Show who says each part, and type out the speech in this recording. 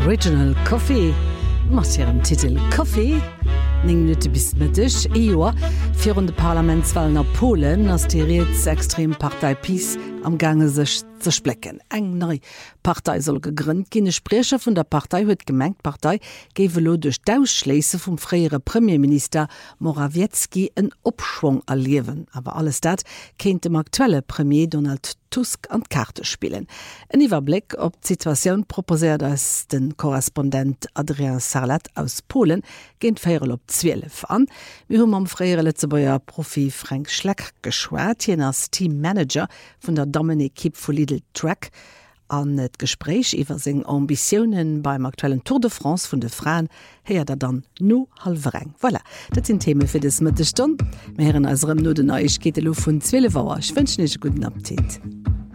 Speaker 1: Original Coffee mat hirem Titel Coffee 9 Minuten bis mittag EUer vir de Parlamentswahlen a Polen ass die Rechtsextrempartei PiS am Gange sech zersplecken. Eng nei Partei soll gegrünnt gin. Sprecher vun der Partei huet gemengt Partei gewe lo durch d'Ausschlese vum freiere Premierminister Morawiecki en Opschwung erliewen. Aber alles dat kennt dem aktuelle Premier Donald Tusk an Karte spielen. En Iwerblick op d'Situationun proposert als den Korrespondent Adrian Sarlat aus Polen géint 4:12 an. Wir hunn am freiere Letzebauer Profi Frank Schleck geschwert, hien als Teammanager vun der Damen-Equipe vu Lidl Track an et Gespräch iwwer seg Ambitionen beim aktuellen Tour de France vun de Frauen heier der dann no halvereng. Voilà, dat sind Themen fir des Mittestunde. Meieren asrem no den Neuigkeete lo vun 12 Uhr. Ich wünsche euch guten Appetit.